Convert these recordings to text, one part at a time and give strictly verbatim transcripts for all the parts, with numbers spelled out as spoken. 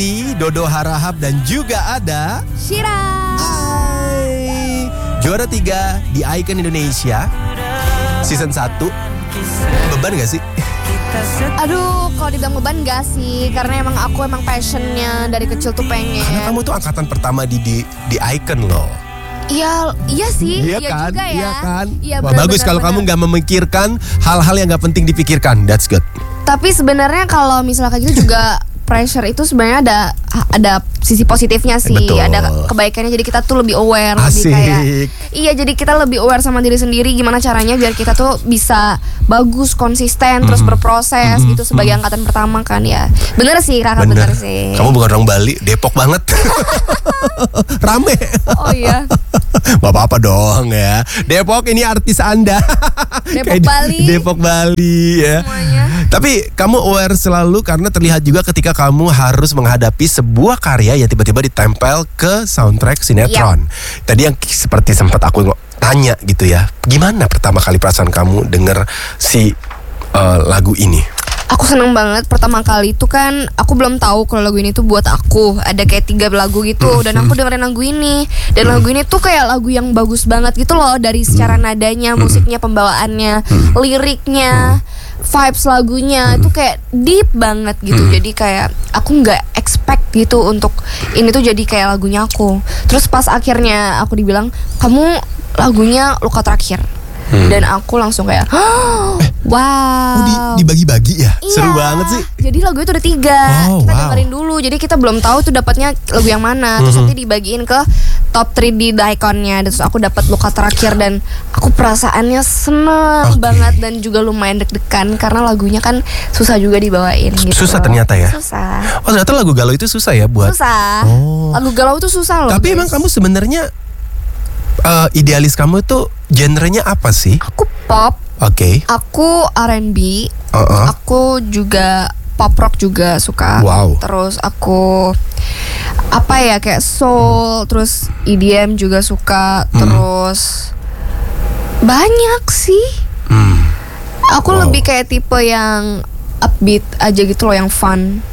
Dodo Harahap dan juga ada Shira. Hai. Juara tiga di Icon Indonesia Season satu. Beban gak sih? Aduh, kalau dibilang beban gak sih? Karena emang aku emang passionnya dari kecil tuh pengen. Karena kamu tuh angkatan pertama di di, di Icon loh. Iya, iya sih, Iya iya kan? juga ya. Iya kan? Iya, Wah, benar, bagus benar, kalau benar. kamu gak memikirkan hal-hal yang gak penting dipikirkan. That's good. Tapi sebenarnya kalau misalnya kayak gitu juga pressure itu sebenarnya ada ada sisi positifnya sih. Betul. Ada kebaikannya, jadi kita tuh lebih aware, Asik. lebih kayak iya, jadi kita lebih aware sama diri sendiri gimana caranya biar kita tuh bisa bagus, konsisten, terus berproses Mhm. gitu sebagai angkatan pertama kan ya. Bener sih, Raka, bener, Bener. sih. Kamu bukan orang Bali, Depok banget. Rame. Oh iya. Gak apa-apa dong ya. Depok ini artis Anda. Depok Kayak di- Bali. Depok Bali ya. Semuanya. Tapi kamu aware selalu karena terlihat juga ketika kamu harus menghadapi sebuah karya yang tiba-tiba ditempel ke soundtrack sinetron. Tadi yang seperti sempat aku ngo- tanya gitu ya. Gimana pertama kali perasaan kamu denger si uh, lagu ini? Aku seneng banget pertama kali itu kan aku belum tahu kalau lagu ini tuh buat aku. Ada kayak tiga lagu gitu dan aku dengerin lagu ini. Dan lagu ini tuh kayak lagu yang bagus banget gitu loh, dari secara nadanya, musiknya, pembawaannya, liriknya, vibes lagunya itu kayak deep banget gitu. Jadi kayak aku nggak expect gitu untuk ini tuh jadi kayak lagunya aku. Terus pas akhirnya aku dibilang kamu lagunya Luka Terakhir. Dan aku langsung kayak wow. Oh, di, dibagi-bagi ya? Iya. Seru banget sih. Jadi lagu itu ada tiga. Oh, Kita wow. dengerin dulu. Jadi kita belum tahu tuh dapatnya lagu yang mana. Terus nanti dibagiin ke top tiga di ikonnya. Terus aku dapat Luka Terakhir dan aku perasaannya seneng Oke. banget dan juga lumayan deg-degan karena lagunya kan susah juga dibawain gitu. Susah ternyata ya? Susah. Oh, ternyata lagu galau itu susah ya buat. Susah. Oh. Lagu galau itu susah loh. Tapi guys. emang kamu sebenarnya uh, idealis kamu itu genrenya apa sih? Aku pop, Oke. aku R and B, Uh-uh. aku juga pop rock juga suka. Wow. Terus aku apa ya kayak soul, terus E D M juga suka, terus banyak sih. Hmm. Aku Wow. lebih kayak tipe yang upbeat aja gitu loh, yang fun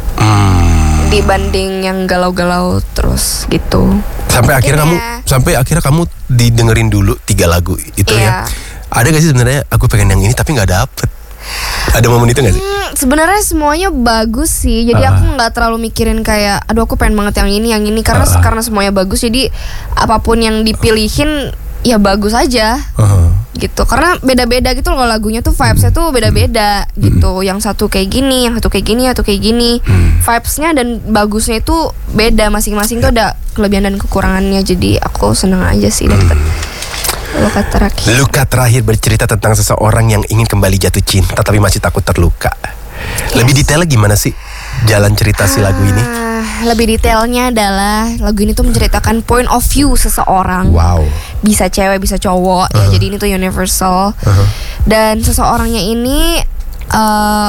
Hmm. dibanding yang galau-galau terus gitu. Sampai akhirnya Iya. kamu sampai akhirnya kamu didengerin dulu tiga lagu itu Iya. ya. Ada gak sih sebenarnya aku pengen yang ini tapi nggak dapet? Ada momen itu gak sih? Hmm, sebenarnya semuanya bagus sih. Jadi Ah. aku nggak terlalu mikirin kayak, aduh aku pengen banget yang ini, yang ini karena Ah. karena semuanya bagus. Jadi apapun yang dipilihin ya bagus aja. Uh-huh. Gitu, karena beda-beda gitu loh lagunya tuh, vibesnya tuh beda-beda gitu. Yang satu kayak gini, yang satu kayak gini, yang satu kayak gini. Vibesnya dan bagusnya itu beda, masing-masing tuh ada kelebihan dan kekurangannya. Jadi aku seneng aja sih dapet Luka Terakhir. Luka Terakhir bercerita tentang seseorang yang ingin kembali jatuh cinta tapi masih takut terluka. Lebih detailnya gimana sih jalan cerita si lagu ini? Ah, lebih detailnya adalah lagu ini tuh menceritakan point of view seseorang. Wow. Bisa cewek, bisa cowok ya. Jadi ini tuh universal. Uh-huh. Dan seseorangnya ini uh,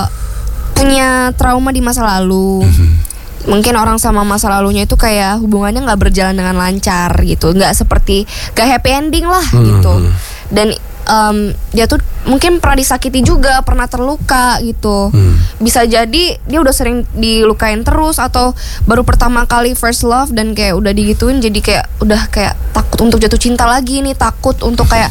punya trauma di masa lalu. Mungkin orang sama masa lalunya itu kayak hubungannya nggak berjalan dengan lancar gitu, nggak seperti gak happy ending lah gitu. Dan um, dia tuh mungkin pernah disakiti juga, pernah terluka gitu. Bisa jadi dia udah sering dilukain terus atau baru pertama kali first love dan kayak udah digituin, jadi kayak udah kayak takut untuk jatuh cinta lagi nih, takut untuk kayak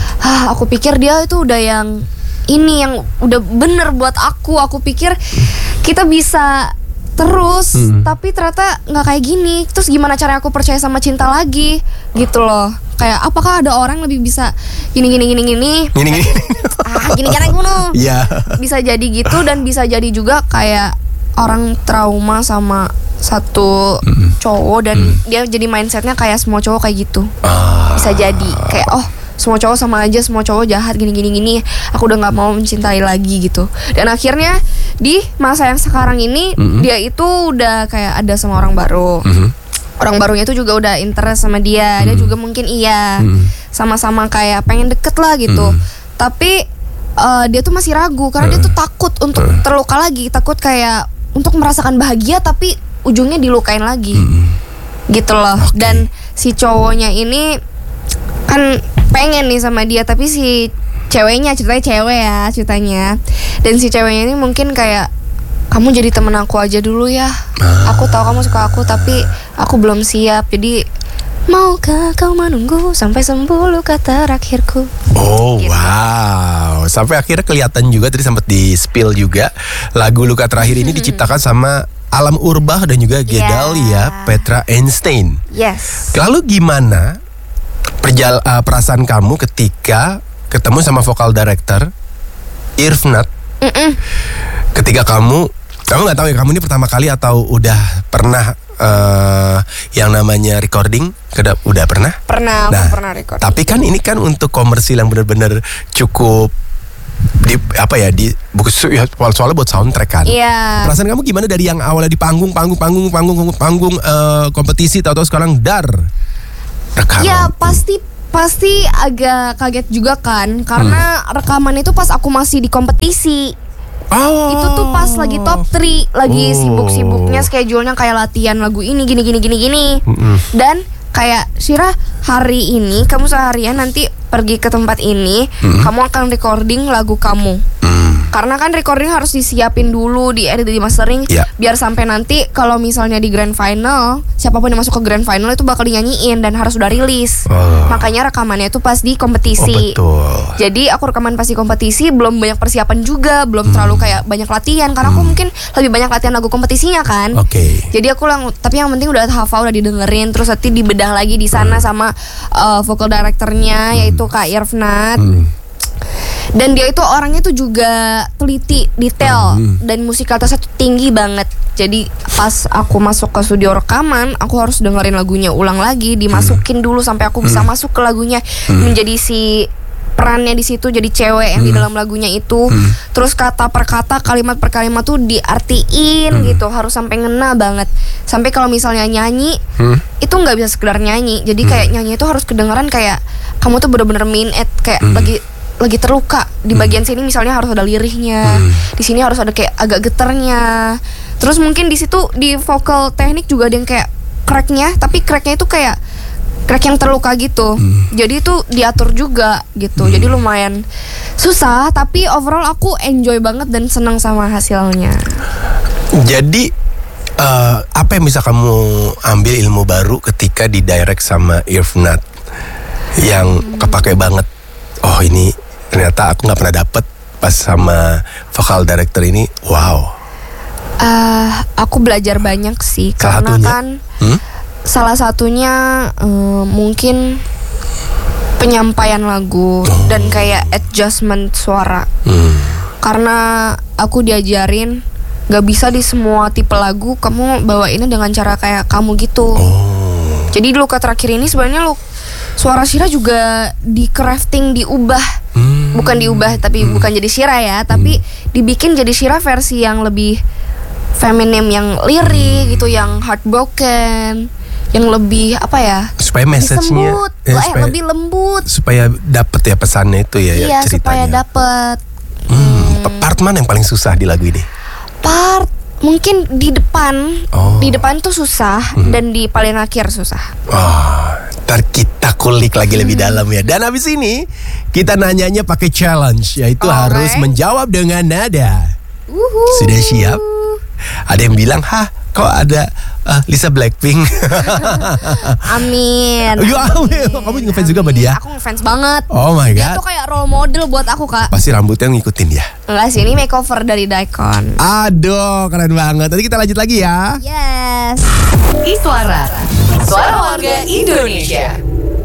ah aku pikir dia itu udah yang ini yang udah bener buat aku. Aku pikir kita bisa terus, Hmm. tapi ternyata nggak kayak gini. Terus gimana cara aku percaya sama cinta lagi gitu loh. Kayak apakah ada orang lebih bisa gini gini gini gini Gini gini. ah gini cara gunung. Iya. Bisa jadi gitu dan bisa jadi juga kayak orang trauma sama satu cowok dan dia jadi mindsetnya kayak semua cowok kayak gitu. Ah. Bisa jadi kayak oh semua cowok sama aja, semua cowok jahat gini gini gini, aku udah nggak mau mencintai lagi gitu. Dan akhirnya di masa yang sekarang ini Mm-mm. dia itu udah kayak ada sama orang baru. Mhm. Orang barunya itu juga udah interest sama dia. Dia juga mungkin iya Mm. sama-sama kayak pengen deket lah gitu. Mm. Tapi eh, dia tuh masih ragu karena dia tuh takut untuk terluka lagi, takut kayak untuk merasakan bahagia tapi ujungnya dilukain lagi. Gitu loh. Oke. Dan si cowoknya ini kan pengen nih sama dia, tapi si ceweknya, ceritanya cewek ya ceritanya, dan si ceweknya ini mungkin kayak kamu jadi temen aku aja dulu ya. Ah. Aku tahu kamu suka aku tapi aku belum siap. Jadi maukah kau menunggu sampai sembuh luka terakhirku? Oh Gitu. wow. Sampai akhirnya kelihatan juga tadi sempat di spill juga lagu Luka Terakhir ini diciptakan sama Alam Urbah dan juga Gedalia Yeah. Petra Einstein. Yes. Lalu gimana perjal uh, perasaan kamu ketika ketemu sama vokal director Irfnat? Mm-mm. Ketika kamu kamu nggak tahu ya, kamu ini pertama kali atau udah pernah uh, yang namanya recording? Udah, udah pernah? Pernah, Nah, aku pernah record. Tapi kan ini kan untuk komersil yang benar-benar cukup di apa ya di buku ya, soalnya buat soundtrack kan. Iya. Perasaan kamu gimana dari yang awalnya di panggung panggung panggung panggung panggung, panggung uh, kompetisi tahu-tahu sekarang dar rekaman? Ya pasti pasti agak kaget juga kan karena Hmm. rekaman itu pas aku masih di kompetisi. Oh. Itu tuh pas lagi top tiga, lagi Oh. sibuk-sibuknya schedule-nya kayak latihan lagu ini gini gini gini gini. Mm-mm. Dan kayak Syirah hari ini kamu seharian nanti pergi ke tempat ini, Mm-mm. kamu akan recording lagu kamu. Mm. Karena kan recording harus disiapin dulu, di edit, di mastering, Ya. biar sampai nanti kalau misalnya di grand final, siapapun yang masuk ke grand final itu bakal dinyanyiin dan harus sudah rilis. Oh. Makanya rekamannya itu pas di Oh kompetisi. betul. Jadi aku rekaman pas di kompetisi belum banyak persiapan juga, belum terlalu kayak banyak latihan karena aku mungkin lebih banyak latihan lagu kompetisinya kan. Oke. Jadi aku lang, tapi yang penting udah hafal, udah didengerin, terus nanti dibedah lagi di sana sama uh, vocal directornya yaitu Kak Irfnat. Hmm. Dan dia itu orangnya tuh juga teliti, detail, Hmm. dan musikalitasnya tuh tinggi banget. Jadi pas aku masuk ke studio rekaman, aku harus dengerin lagunya ulang lagi, dimasukin dulu sampai aku bisa masuk ke lagunya, menjadi si perannya di situ, jadi cewek yang di dalam lagunya itu. Terus kata per kata, kalimat per kalimat tuh diartiin gitu, harus sampai ngena banget. Sampai kalau misalnya nyanyi, Hmm. itu nggak bisa sekedar nyanyi. Jadi kayak nyanyi itu harus kedengeran kayak kamu tuh bener-bener mean it, kayak lagi lagi terluka di bagian sini misalnya harus ada lirihnya, di sini harus ada kayak agak getarnya. Terus mungkin di situ di vokal teknik juga ada yang kayak cracknya, tapi cracknya itu kayak crack yang terluka gitu. Jadi itu diatur juga gitu. Jadi lumayan susah, tapi overall aku enjoy banget dan senang sama hasilnya. Jadi eh, apa yang bisa kamu ambil ilmu baru ketika di direct sama Irfnat yang kepake banget? Oh ini ternyata aku nggak pernah dapet pas sama vokal director ini. Wow. Eh, aku belajar banyak sih Salah karena satunya? kan Hmm? salah satunya eh, mungkin penyampaian lagu dan kayak adjustment suara. Hmm. Karena aku diajarin gak bisa di semua tipe lagu kamu bawainnya dengan cara kayak kamu gitu. Oh. Jadi di Luka Terakhir ini sebenarnya lu suara Syira juga di crafting, diubah. Hmm. Bukan diubah tapi bukan jadi Syira ya, tapi dibikin jadi Syira versi yang lebih feminim, yang lirik gitu, yang heartbroken, yang lebih apa ya? Supaya lebih message-nya sembut, ya, eh, supaya, lebih lembut. supaya dapet ya pesannya itu ya, ya Iya, ceritanya. supaya dapet. Hmm. Part mana yang paling susah di lagu ini? Part mungkin di depan, Oh. di depan tuh susah dan di paling akhir susah. Oh, ntar kita kulik lagi lebih dalam ya. Dan habis ini kita nanyanya pakai challenge, yaitu Alright. harus menjawab dengan nada. Uhu. Sudah siap? Ada yang bilang, hah, kok ada uh, Lisa Blackpink? Amin. Ya, amin. Kamu ngefans juga sama dia? Aku ngefans banget. Oh my Dia tuh god. kayak role model buat aku, Kak. Pasti rambutnya ngikutin dia. Enggak sih, ini makeover dari Daikon. Aduh, keren banget. Nanti kita lanjut lagi ya. Yes. Iswara, suara warga Indonesia.